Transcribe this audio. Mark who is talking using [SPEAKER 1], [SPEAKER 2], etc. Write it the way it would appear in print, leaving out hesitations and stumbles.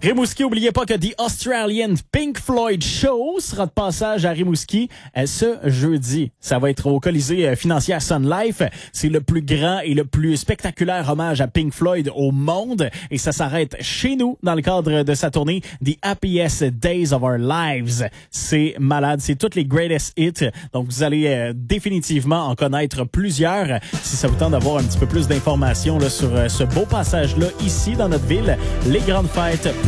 [SPEAKER 1] Rimouski, n'oubliez pas que The Australian Pink Floyd Show sera de passage à Rimouski ce jeudi. Ça va être au Colisée financière Sun Life. C'est le plus grand et le plus spectaculaire hommage à Pink Floyd au monde. Et ça s'arrête chez nous dans le cadre de sa tournée The Happiest Days of Our Lives. C'est malade. C'est toutes les greatest hits. Donc, vous allez définitivement en connaître plusieurs. Si ça vous tente d'avoir un petit peu plus d'informations là, sur ce beau passage-là ici dans notre ville, les grandes fêtes